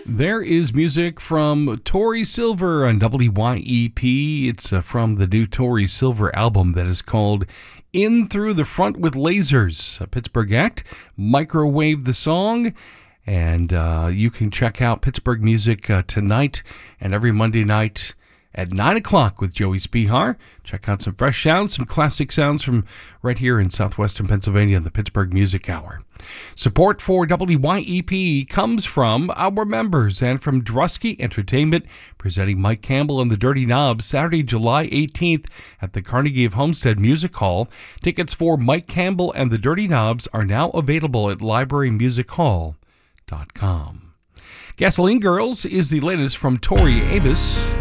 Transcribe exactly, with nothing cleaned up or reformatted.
There is music from Tori Silver on W Y E P. It's uh, from the new Tori Silver album that is called In Through the Front with Lasers, a Pittsburgh act. Microwave the song, and uh, you can check out Pittsburgh music uh, tonight and every Monday night at nine o'clock with Joey Spihar. Check out some fresh sounds, some classic sounds from right here in southwestern Pennsylvania in the Pittsburgh Music Hour. Support for W Y E P comes from our members and from Drusky Entertainment, presenting Mike Campbell and the Dirty Knobs Saturday, July eighteenth at the Carnegie of Homestead Music Hall. Tickets for Mike Campbell and the Dirty Knobs are now available at library music hall dot com. Gasoline Girls is the latest from Tori Amos.